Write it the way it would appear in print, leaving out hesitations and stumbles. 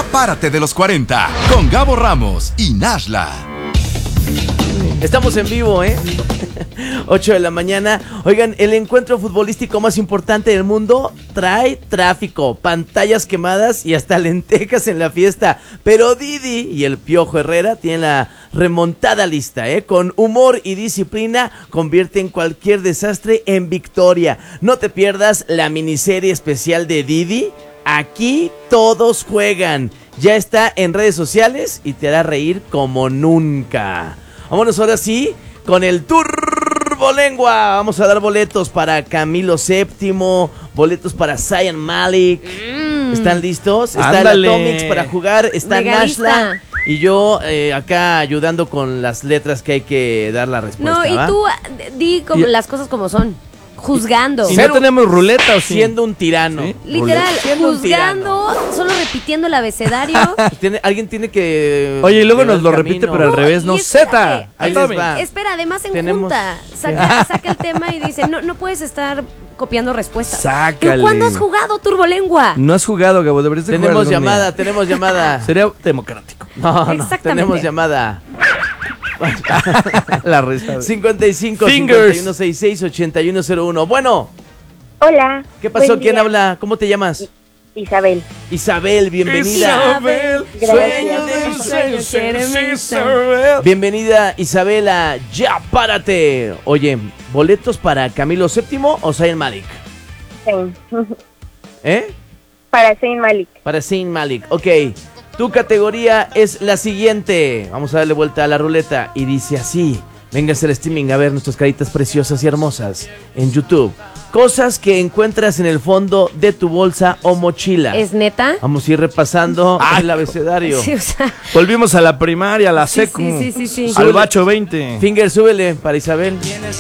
Ya párate de los 40 con Gabo Ramos y Nashla. Estamos en vivo, 8 de la mañana. Oigan, el encuentro futbolístico más importante del mundo trae tráfico, pantallas quemadas y hasta lentejas en la fiesta. Pero Didi y el Piojo Herrera tienen la remontada lista, con humor y disciplina convierten cualquier desastre en victoria. No te pierdas la miniserie especial de Didi. Aquí todos juegan. Ya está en redes sociales y te hará reír como nunca. Vámonos ahora sí con el Turbolengua. Vamos a dar boletos para Camilo VII, boletos para Zayn Malik. ¿Están listos? Está el Atomics para jugar, está Nashla y yo acá ayudando con las letras que hay que dar la respuesta. No, y ¿va? tú di como las cosas como son. Juzgando. Si no tenemos ruleta o sí. Siendo un tirano. ¿Sí? Literal, Siendo un juzgando, solo repitiendo el abecedario. Alguien tiene que... Oye, y luego llevar nos lo el repite, camino. pero al revés, ¿no? Y espérate, Z. Ahí les va. Espera, además en Tenemos- junta. Saca el tema y dice, no puedes estar copiando respuestas. Sácale. ¿Pero cuándo has jugado Turbolengua? No has jugado, Gabo, deberías de Tenemos jugar algún llamada, día. tenemos llamada. Sería democrático. No, Exactamente. tenemos llamada. La risa. 55 Fingers. 5166 8101. Bueno, Hola. ¿qué pasó? buen ¿Quién día. habla? ¿Cómo te llamas? Isabel. Isabel, bienvenida. Isabel, Gracias. de mis sueños, Jeremisa. Bienvenida, Isabela. Ya párate. Oye, ¿boletos para Camilo VII o Zayn Malik? Zayn. Para Zayn Malik. Para Zayn Malik. Ok, tu categoría es la siguiente. Vamos a darle vuelta a la ruleta y dice así. Véngase al streaming a ver nuestras caritas preciosas y hermosas en YouTube. Cosas que encuentras en el fondo de tu bolsa o mochila. ¿Es neta? Vamos a ir repasando el abecedario. Sí, o sea, Volvimos a la primaria, a la secu. sí. Al bacho 20. Finger, súbele para Isabel.